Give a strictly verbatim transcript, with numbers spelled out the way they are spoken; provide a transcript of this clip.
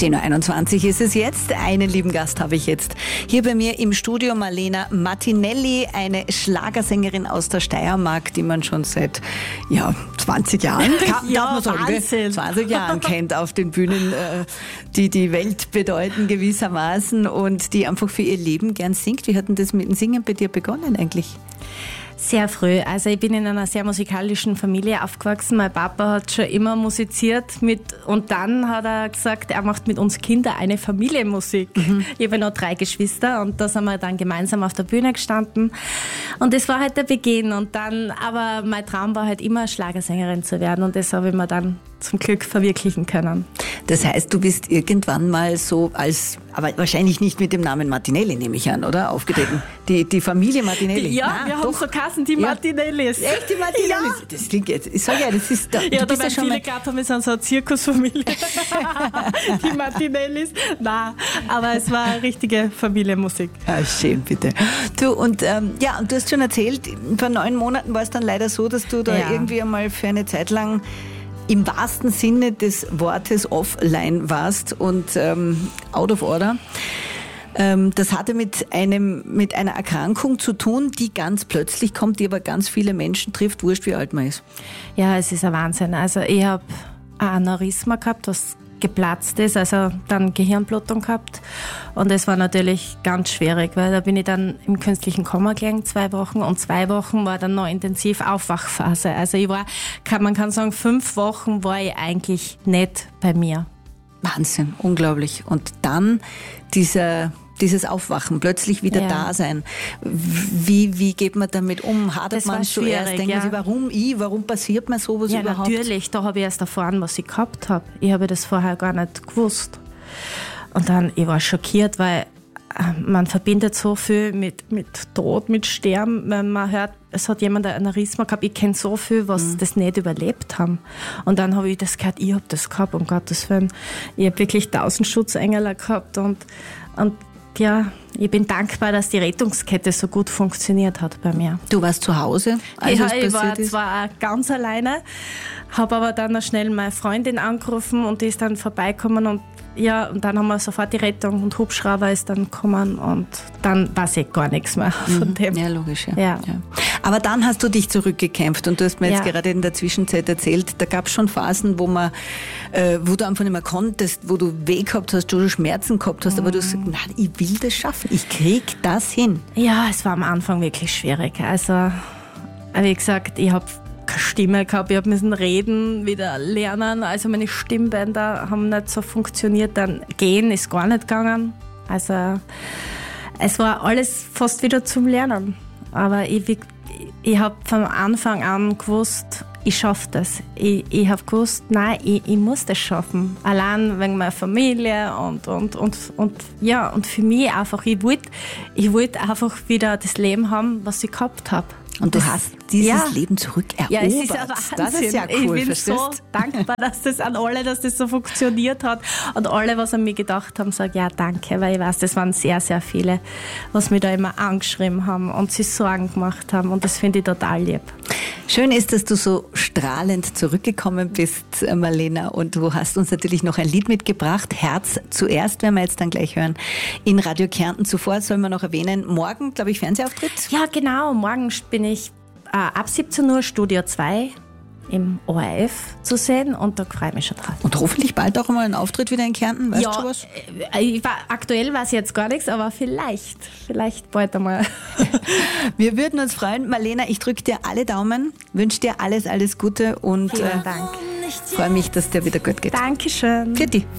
zehn Uhr einundzwanzig ist es jetzt. Einen lieben Gast habe ich jetzt hier bei mir im Studio, Marlena Martinelli, eine Schlagersängerin aus der Steiermark, die man schon seit ja, zwanzig Jahren, kann, ja, darf man sagen, Wahnsinn. zwanzig Jahren kennt auf den Bühnen, äh, die die Welt bedeuten gewissermaßen und die einfach für ihr Leben gern singt. Wie hat denn das mit dem Singen bei dir begonnen eigentlich? Sehr früh. Also ich bin in einer sehr musikalischen Familie aufgewachsen. Mein Papa hat schon immer musiziert mit, und dann hat er gesagt, er macht mit uns Kindern eine Familienmusik. Mhm. Ich habe noch drei Geschwister und da sind wir dann gemeinsam auf der Bühne gestanden. Und das war halt der Beginn. Und dann, aber mein Traum war halt immer, Schlagersängerin zu werden und das habe ich mir dann zum Glück verwirklichen können. Das heißt, du bist irgendwann mal so als, aber wahrscheinlich nicht mit dem Namen Martinelli, nehme ich an, oder? Aufgetreten. Die, die Familie Martinelli. Ja, Nein, wir doch. haben so Kassen, die ja. Martinellis. Echt, die Martinellis? Ja. Das klingt jetzt, ich sage ja, das ist, da, ja, du bist da ja schon viele mal... gehabt haben, wir sind so eine Zirkusfamilie. Die Martinellis. Nein, aber es war eine richtige Familienmusik. Ah, schön, bitte. Du, und ähm, ja, und du hast schon erzählt, vor neun Monaten war es dann leider so, dass du da Ja. irgendwie einmal für eine Zeit lang im wahrsten Sinne des Wortes offline warst und ähm, out of order. Ähm, das hatte mit einem mit einer Erkrankung zu tun, die ganz plötzlich kommt, die aber ganz viele Menschen trifft, wurscht wie alt man ist. Ja, es ist ein Wahnsinn. Also ich habe ein Aneurysma gehabt, was geplatzt ist, also dann Gehirnblutung gehabt und das war natürlich ganz schwierig, weil da bin ich dann im künstlichen Koma gelegen, zwei Wochen und zwei Wochen war dann noch intensiv Aufwachphase. Also ich war, kann, man kann sagen, fünf Wochen war ich eigentlich nicht bei mir. Wahnsinn, unglaublich. Und dann dieser dieses Aufwachen, plötzlich wieder Ja. da sein. Wie, wie geht man damit um? Hadert Das war man zuerst? schwierig, Denkt ja. man sich, warum ich? Warum passiert mir sowas Ja, überhaupt? natürlich, da habe ich erst erfahren, was ich gehabt habe. Ich habe das vorher gar nicht gewusst. Und dann, ich war schockiert, weil äh, man verbindet so viel mit, mit Tod, mit Sterben, wenn man hört, es hat jemand ein Aneurysma gehabt, ich kenne so viel, was mhm. das nicht überlebt haben. Und dann habe ich das gehört, ich habe das gehabt, um Gottes Willen. Ich habe wirklich tausend Schutzengel gehabt und, und ja, ich bin dankbar, dass die Rettungskette so gut funktioniert hat bei mir. Du warst zu Hause, als ja, es ich war passiert ist? zwar ganz alleine, habe aber dann noch schnell meine Freundin angerufen und die ist dann vorbeigekommen und ja, und dann haben wir sofort die Rettung und Hubschrauber ist dann gekommen und dann weiß ich gar nichts mehr von Mhm. dem. Ja, logisch, ja. Ja. ja. Aber dann hast du dich zurückgekämpft und du hast mir jetzt Ja. gerade in der Zwischenzeit erzählt, da gab es schon Phasen, wo man, äh, wo du einfach nicht mehr konntest, wo du weh gehabt hast, wo du Schmerzen gehabt hast, mhm. aber du hast gesagt, nein, ich will das schaffen, ich krieg das hin. Ja, es war am Anfang wirklich schwierig. Also, wie gesagt, ich habe keine Stimme gehabt, ich habe müssen reden, wieder lernen. Also meine Stimmbänder haben nicht so funktioniert. Dann gehen ist gar nicht gegangen. Also es war alles fast wieder zum Lernen. Aber ich, ich, ich habe von Anfang an gewusst, ich schaffe das. Ich, ich habe gewusst, nein, ich, ich muss das schaffen. Allein wegen meiner Familie und, und, und, und, ja, und für mich einfach, ich wollte ich wollt einfach wieder das Leben haben, was ich gehabt habe. Und du das, hast dieses ja. Leben zurückerobert. Ja, es ist ein Wahnsinn. Das ist ja cool, ich bin verstehst? so dankbar, dass das an alle, dass das so funktioniert hat. Und alle, was an mich gedacht haben, sagen, ja, danke, weil ich weiß, das waren sehr, sehr viele, was mich da immer angeschrieben haben und sich Sorgen gemacht haben. Und das finde ich total lieb. Schön ist, dass du so strahlend zurückgekommen bist, Marlena. Und du hast uns natürlich noch ein Lied mitgebracht. Herz zuerst, werden wir jetzt dann gleich hören, in Radio Kärnten. Zuvor sollen wir noch erwähnen, morgen, glaube ich, Fernsehauftritt. Ja, genau. Morgen bin ich äh, ab siebzehn Uhr Studio zwei im O R F zu sehen und da freue ich mich schon drauf. Und hoffentlich bald auch mal einen Auftritt wieder in Kärnten, weißt ja, du schon was? äh, ich war, aktuell weiß ich jetzt gar nichts, aber vielleicht, vielleicht bald einmal. Wir würden uns freuen. Marlena, ich drücke dir alle Daumen, wünsche dir alles, alles Gute und Vielen äh, Dank. freue mich, dass dir wieder gut geht. Dankeschön. Für dich.